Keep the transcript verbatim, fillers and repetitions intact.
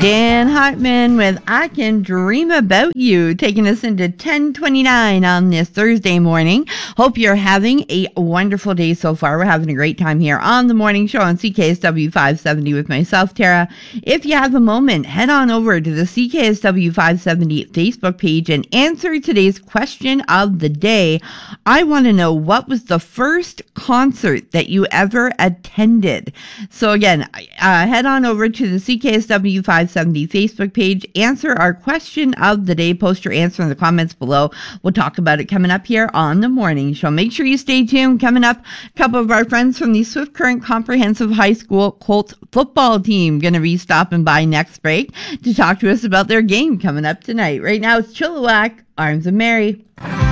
Dan Hartman with I Can Dream About You, taking us into ten twenty-nine on this Thursday morning. Hope you're having a wonderful day so far. We're having a great time here on the morning show on C K S W five seventy with myself, Tara. If you have a moment, head on over to the C K S W five seventy Facebook page and answer today's question of the day. I want to know, what was the first concert that you ever attended? So again, uh, head on over to the C K S W five seventy Facebook page, answer our question of the day, post your answer in the comments below. We'll talk about it coming up here on the morning show. Make sure you stay tuned. Coming up, a couple of our friends from the Swift Current Comprehensive High School Colts football team going to be stopping by next break to talk to us about their game coming up tonight. Right now, it's Chilliwack, Arms of Mary.